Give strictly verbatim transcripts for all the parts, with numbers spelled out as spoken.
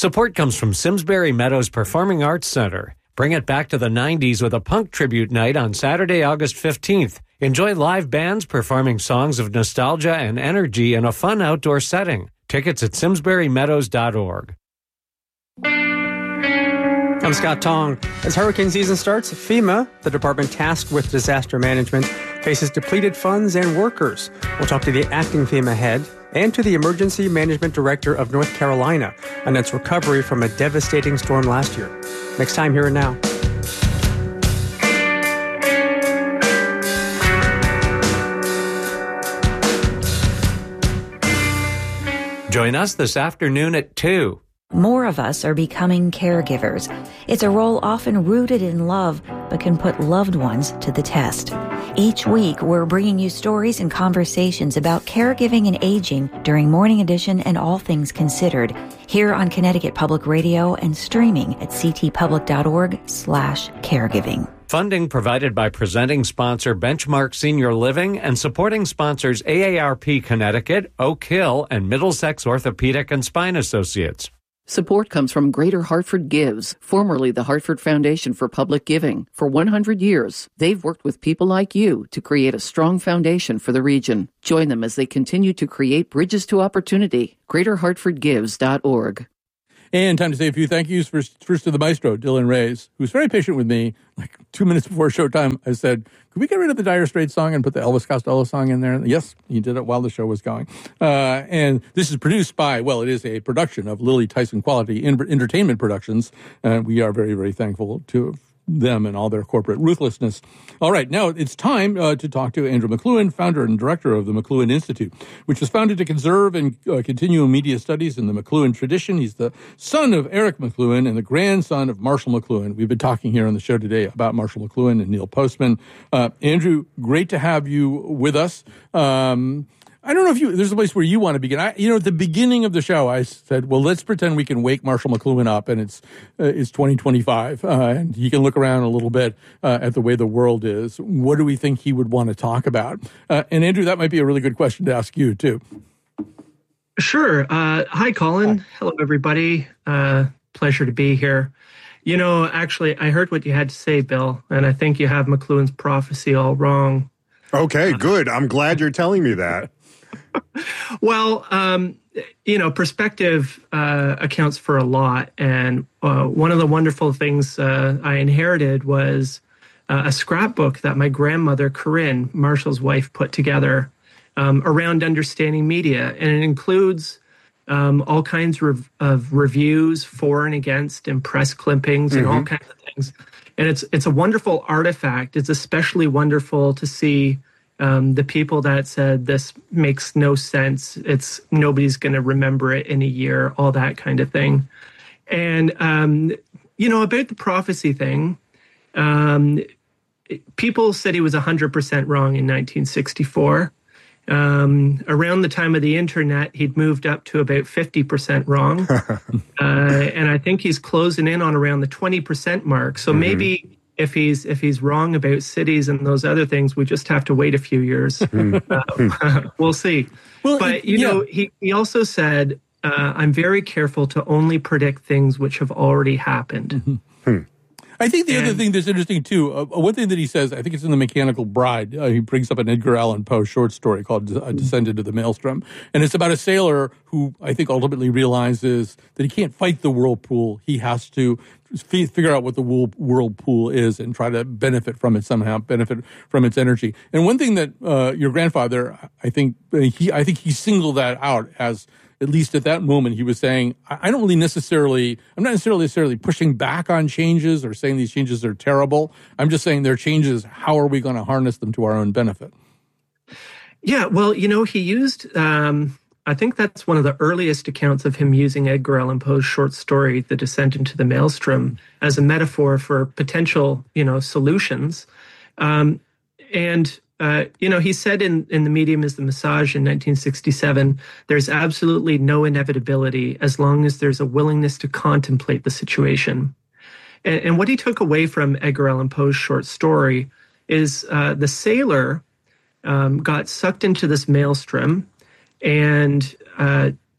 Support comes from Simsbury Meadows Performing Arts Center. Bring it back to the nineties with a punk tribute night on Saturday, August fifteenth. Enjoy live bands performing songs of nostalgia and energy in a fun outdoor setting. Tickets at simsbury meadows dot org. I'm Scott Tong. As hurricane season starts, FEMA, the department tasked with disaster management, faces depleted funds and workers. We'll talk to the acting FEMA head and to the emergency management director of North Carolina on its recovery from a devastating storm last year. Next time, Here and Now. Join us this afternoon at two. More of us are becoming caregivers. It's a role often rooted in love, but can put loved ones to the test. Each week, we're bringing you stories and conversations about caregiving and aging during Morning Edition and All Things Considered, here on Connecticut Public Radio and streaming at ctpublic.org slash caregiving. Funding provided by presenting sponsor Benchmark Senior Living and supporting sponsors A A R P Connecticut, Oak Hill, and Middlesex Orthopedic and Spine Associates. Support comes from Greater Hartford Gives, formerly the Hartford Foundation for Public Giving. For one hundred years, they've worked with people like you to create a strong foundation for the region. Join them as they continue to create bridges to opportunity. greater hartford gives dot org. And time to say a few thank yous. First, first to the maestro, Dylan Reyes, who's very patient with me. Like two minutes before showtime, I said, could we get rid of the Dire Straits song and put the Elvis Costello song in there? Yes, he did it while the show was going. Uh, and this is produced by, well, it is a production of Lily Tyson Quality Entertainment Productions. And we are very, very thankful to them and all their corporate ruthlessness. All right, now it's time uh, to talk to Andrew McLuhan, founder and director of the McLuhan Institute, which was founded to conserve and uh, continue media studies in the McLuhan tradition. He's the son of Eric McLuhan and the grandson of Marshall McLuhan. We've been talking here on the show today about Marshall McLuhan and Neil Postman. Uh, Andrew, great to have you with us. Um, I don't know if you, there's a place where you want to begin. I, you know, at the beginning of the show, I said, well, let's pretend we can wake Marshall McLuhan up and it's, uh, it's twenty twenty-five. Uh, and he can look around a little bit, uh, at the way the world is. What do we think he would want to talk about? Uh, and Andrew, that might be a really good question to ask you too. Sure. Uh, hi, Colin. Hi. Hello, everybody. Uh, pleasure to be here. You know, actually, I heard what you had to say, Bill, and I think you have McLuhan's prophecy all wrong. Okay, good. I'm glad you're telling me that. Well, um, you know, perspective uh, accounts for a lot. And uh, one of the wonderful things uh, I inherited was uh, a scrapbook that my grandmother, Corinne, Marshall's wife, put together um, around understanding media. And it includes um, all kinds of, of reviews for and against and press clippings and mm-hmm. all kinds of things. And it's it's a wonderful artifact. It's especially wonderful to see Um, the people that said this makes no sense, it's nobody's going to remember it in a year, all that kind of thing. And, um, you know, about the prophecy thing, um, people said he was one hundred percent wrong in nineteen sixty-four. Um, around the time of the internet, he'd moved up to about fifty percent wrong. uh, and I think he's closing in on around the twenty percent mark. So mm-hmm. maybe If he's if he's wrong about cities and those other things, we just have to wait a few years. uh, we'll see. Well, but, you yeah. know, he, he also said, uh, I'm very careful to only predict things which have already happened. Mm-hmm. Hmm. I think the and, other thing that's interesting, too, uh, one thing that he says, I think it's in The Mechanical Bride, uh, he brings up an Edgar Allan Poe short story called uh, Descent into the Maelstrom. And it's about a sailor who I think ultimately realizes that he can't fight the whirlpool. He has to f- figure out what the whirlpool is and try to benefit from it somehow, benefit from its energy. And one thing that uh, your grandfather, I think, he I think he singled that out as, at least at that moment, he was saying, I don't really necessarily, I'm not necessarily necessarily pushing back on changes or saying these changes are terrible. I'm just saying they're changes. How are we going to harness them to our own benefit? Yeah, well, you know, he used, um, I think that's one of the earliest accounts of him using Edgar Allan Poe's short story, The Descent into the Maelstrom, as a metaphor for potential, you know, solutions. Um, and Uh, you know, he said in, in The Medium is the Massage in nineteen sixty-seven, there's absolutely no inevitability as long as there's a willingness to contemplate the situation. And, and what he took away from Edgar Allan Poe's short story is uh, the sailor um, got sucked into this maelstrom and uh,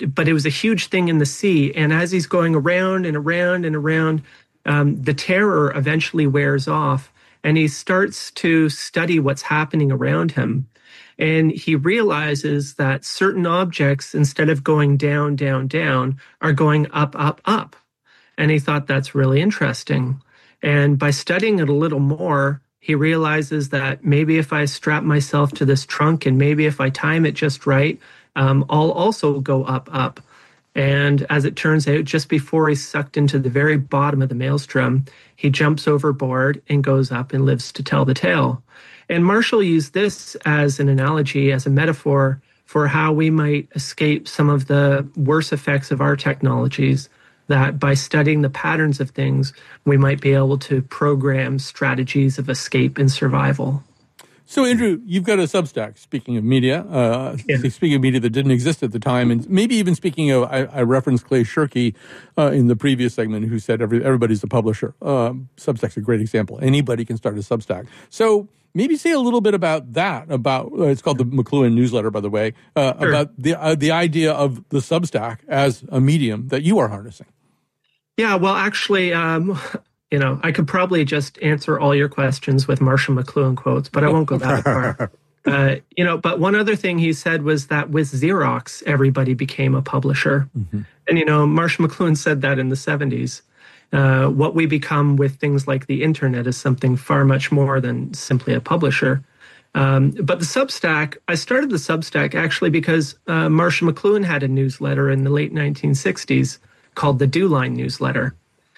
but it was a huge thing in the sea. And as he's going around and around and around, um, the terror eventually wears off, and he starts to study what's happening around him. And he realizes that certain objects, instead of going down, down, down, are going up, up, up. And he thought that's really interesting. And by studying it a little more, he realizes that maybe if I strap myself to this trunk and maybe if I time it just right, um, I'll also go up, up. And as it turns out, just before he's sucked into the very bottom of the maelstrom, he jumps overboard and goes up and lives to tell the tale. And Marshall used this as an analogy, as a metaphor for how we might escape some of the worst effects of our technologies, that by studying the patterns of things, we might be able to program strategies of escape and survival. So, Andrew, you've got a Substack, speaking of media, uh, yeah. speaking of media that didn't exist at the time, and maybe even speaking of, I, I referenced Clay Shirky uh, in the previous segment, who said every, everybody's a publisher. Uh, Substack's a great example. Anybody can start a Substack. So maybe say a little bit about that, about, uh, it's called the McLuhan newsletter, by the way, uh, sure. about the uh, the idea of the Substack as a medium that you are harnessing. Yeah, well, actually, um, you know, I could probably just answer all your questions with Marshall McLuhan quotes, but I won't go that far. Uh, you know, but one other thing he said was that with Xerox, everybody became a publisher. Mm-hmm. And, you know, Marshall McLuhan said that in the seventies. Uh, what we become with things like the internet is something far much more than simply a publisher. Um, but the Substack, I started the Substack actually because uh, Marshall McLuhan had a newsletter in the late nineteen sixties called the Dewline Newsletter,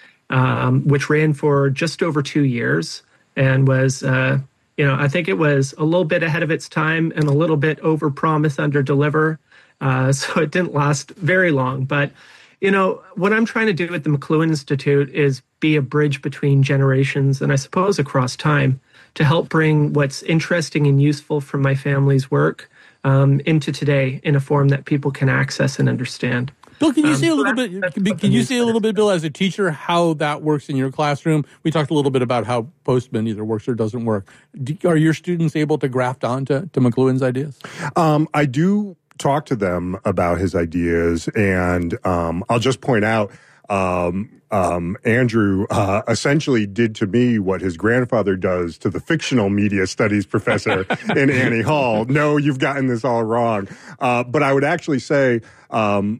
um, which ran for just over two years and was, uh, you know, I think it was a little bit ahead of its time and a little bit over-promise, under-deliver. Uh, so it didn't last very long. But, you know, what I'm trying to do at the McLuhan Institute is be a bridge between generations and I suppose across time to help bring what's interesting and useful from my family's work um, into today in a form that people can access and understand. Bill, can you um, say a little bit? Can, can you say a little bit, Bill, as a teacher, how that works in your classroom? We talked a little bit about how Postman either works or doesn't work. Do, are your students able to graft onto to McLuhan's ideas? Um, I do talk to them about his ideas, and um, I'll just point out, um, um, Andrew uh, essentially did to me what his grandfather does to the fictional media studies professor in Annie Hall. No, you've gotten this all wrong. Uh, but I would actually say, um,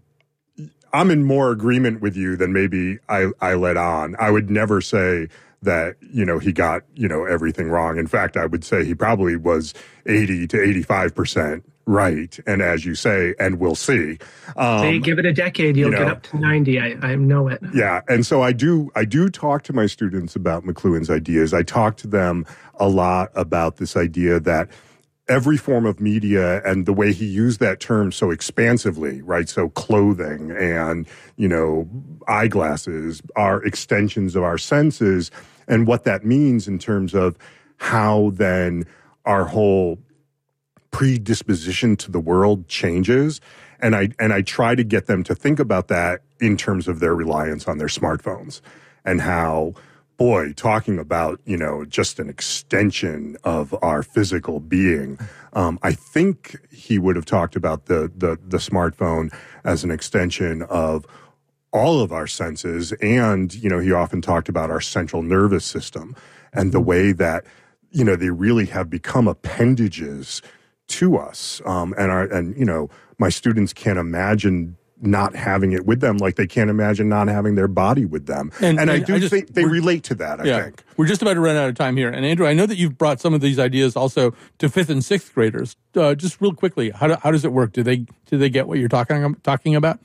I'm in more agreement with you than maybe I, I let on. I would never say that, you know, he got, you know, everything wrong. In fact, I would say he probably was eighty to eighty-five percent right. And as you say, and we'll see. Um, say, give it a decade, you'll you know, get up to ninety. I, I know it. Yeah. And so I do, I do talk to my students about McLuhan's ideas. I talk to them a lot about this idea that every form of media, and the way he used that term so expansively, right? So clothing and, you know, eyeglasses are extensions of our senses, and what that means in terms of how then our whole predisposition to the world changes. And I, and I try to get them to think about that in terms of their reliance on their smartphones and how, boy, talking about, you know, just an extension of our physical being. Um, I think he would have talked about the, the, the smartphone as an extension of all of our senses. And, you know, he often talked about our central nervous system and the way that, you know, they really have become appendages to us. Um, and our, and, you know, my students can't imagine not having it with them, like they can't imagine not having their body with them. And, and, and I do I just, think they relate to that, I yeah, think. We're just about to run out of time here. And Andrew, I know that you've brought some of these ideas also to fifth and sixth graders. Uh, just real quickly, how, do, how does it work? Do they do they get what you're talking talking about?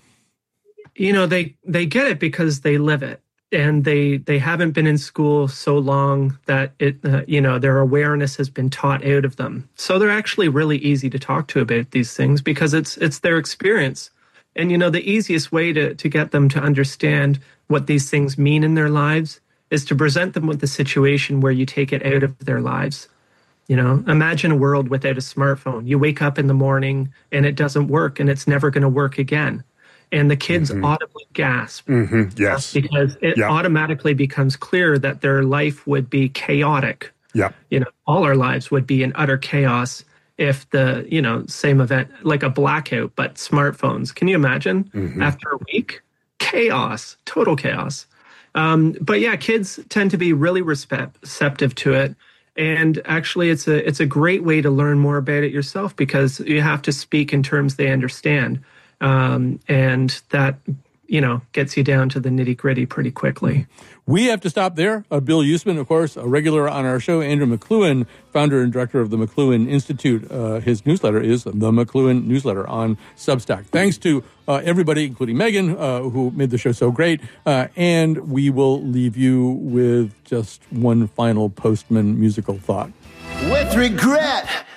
You know, they, they get it because they live it. And they, they haven't been in school so long that it uh, you know, their awareness has been taught out of them. So they're actually really easy to talk to about these things because it's it's their experience. And, you know, the easiest way to, to get them to understand what these things mean in their lives is to present them with a situation where you take it out of their lives. You know, imagine a world without a smartphone. You wake up in the morning and it doesn't work and it's never going to work again. And the kids mm-hmm. audibly gasp. Mm-hmm. Yes. Because it yep. automatically becomes clear that their life would be chaotic. Yeah. You know, all our lives would be in utter chaos if the, you know, same event, like a blackout, but smartphones. Can you imagine? Mm-hmm. After a week? Chaos, total chaos. Um, but yeah, kids tend to be really receptive to it. And actually, it's a it's a great way to learn more about it yourself, because you have to speak in terms they understand. Um, and that, you know, gets you down to the nitty gritty pretty quickly. We have to stop there. Uh, Bill Usman, of course, a regular on our show. Andrew McLuhan, founder and director of the McLuhan Institute. Uh, his newsletter is the McLuhan Newsletter on Substack. Thanks to uh, everybody, including Megan, uh, who made the show so great. Uh, and we will leave you with just one final Postman musical thought. With regret,